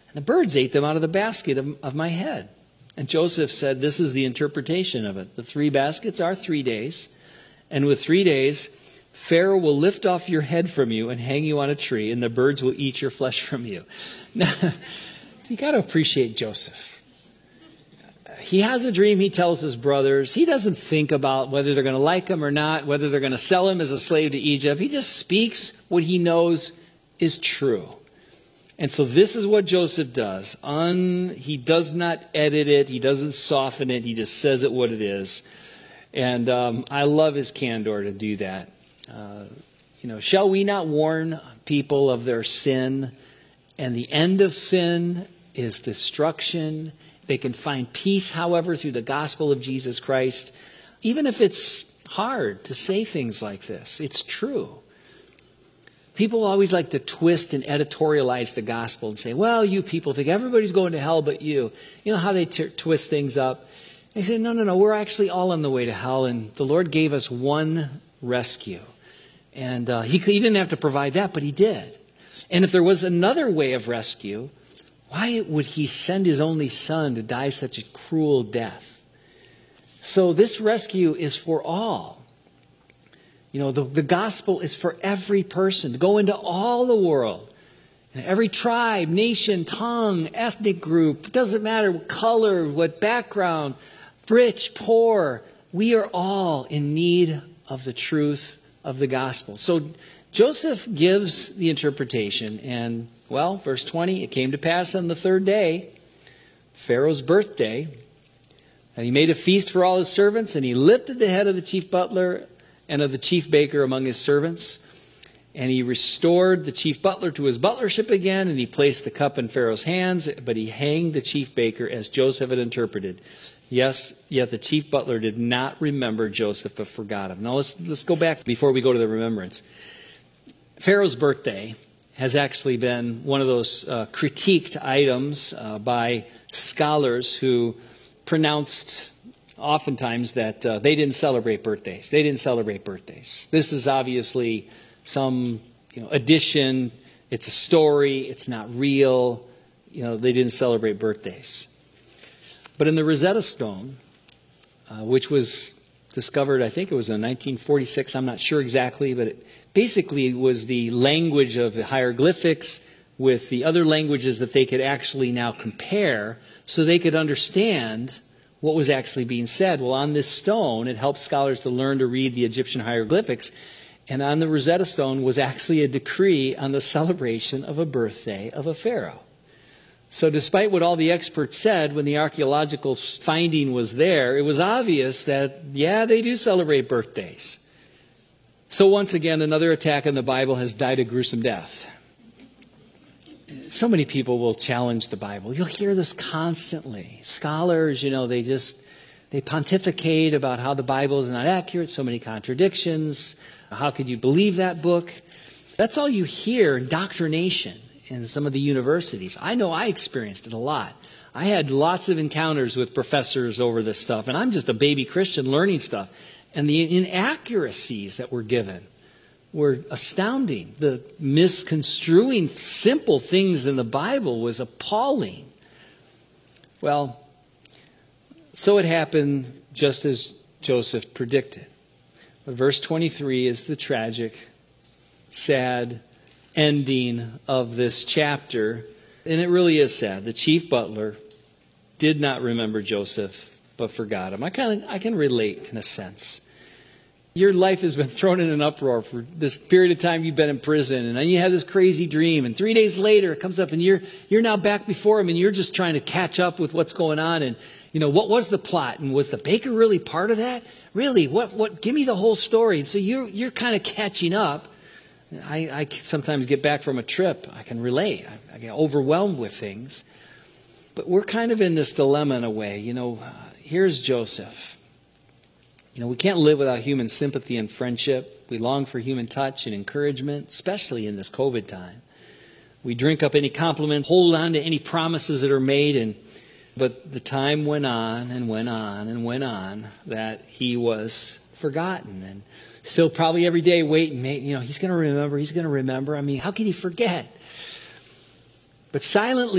And the birds ate them out of the basket of my head. And Joseph said, this is the interpretation of it. The 3 baskets are 3 days. And with 3 days, Pharaoh will lift off your head from you and hang you on a tree, and the birds will eat your flesh from you. Now, you got to appreciate Joseph. He has a dream, he tells his brothers. He doesn't think about whether they're going to like him or not, whether they're going to sell him as a slave to Egypt. He just speaks what he knows is true. And so this is what Joseph does. He does not edit it. He doesn't soften it. He just says it what it is. And I love his candor to do that. Shall we not warn people of their sin? And the end of sin is destruction. They can find peace, however, through the gospel of Jesus Christ. Even if it's hard to say things like this, it's true. People always like to twist and editorialize the gospel and say, well, you people think everybody's going to hell but you. You know how they twist things up? They say, no, we're actually all on the way to hell, and the Lord gave us one rescue. And he didn't have to provide that, but he did. And if there was another way of rescue, why would he send his only son to die such a cruel death? So this rescue is for all. The gospel is for every person, to go into all the world. Every tribe, nation, tongue, ethnic group, it doesn't matter what color, what background, rich, poor, we are all in need of the truth of the gospel. So Joseph gives the interpretation, and, verse 20, it came to pass on the 3rd day, Pharaoh's birthday, and he made a feast for all his servants, and he lifted the head of the chief butler and of the chief baker among his servants. And he restored the chief butler to his butlership again, and he placed the cup in Pharaoh's hands, but he hanged the chief baker as Joseph had interpreted. Yes, yet the chief butler did not remember Joseph, but forgot him. Now let's go back before we go to the remembrance. Pharaoh's birthday has actually been one of those critiqued items by scholars who pronounced oftentimes that they didn't celebrate birthdays. They didn't celebrate birthdays. This is obviously some addition. It's a story. It's not real. They didn't celebrate birthdays. But in the Rosetta Stone, which was discovered, I think it was in 1946, I'm not sure exactly, but it basically was the language of the hieroglyphics with the other languages that they could actually now compare so they could understand what was actually being said. Well, on this stone, it helped scholars to learn to read the Egyptian hieroglyphics. And on the Rosetta Stone was actually a decree on the celebration of a birthday of a pharaoh. So despite what all the experts said when the archaeological finding was there, it was obvious that, they do celebrate birthdays. So once again, another attack on the Bible has died a gruesome death. So many people will challenge the Bible. You'll hear this constantly. Scholars, they pontificate about how the Bible is not accurate, so many contradictions. How could you believe that book? That's all you hear, indoctrination, in some of the universities. I know I experienced it a lot. I had lots of encounters with professors over this stuff, and I'm just a baby Christian learning stuff. And the inaccuracies that were given were astounding. The misconstruing simple things in the Bible was appalling. Well, so it happened just as Joseph predicted. But verse 23 is the tragic, sad ending of this chapter. And it really is sad. The chief butler did not remember Joseph, but forgot him. I can relate in a sense. Your life has been thrown in an uproar for this period of time you've been in prison, and then you have this crazy dream, and 3 days later it comes up and you're now back before him, and you're just trying to catch up with what's going on. And what was the plot, and was the baker really part of that? Really, what give me the whole story. And so you're kind of catching up. I sometimes get back from a trip. I can relate. I get overwhelmed with things. But we're kind of in this dilemma in a way. Here's Joseph. We can't live without human sympathy and friendship. We long for human touch and encouragement, especially in this COVID time. We drink up any compliment, hold on to any promises that are made. But the time went on and went on and went on that he was forgotten. And still probably every day waiting, he's going to remember, he's going to remember. I mean, how can he forget? But silently,